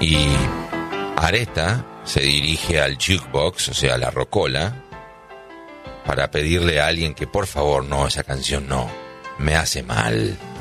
Y Areta se dirige al jukebox, o sea, a la rocola, para pedirle a alguien que por favor, no, esa canción no, me hace mal.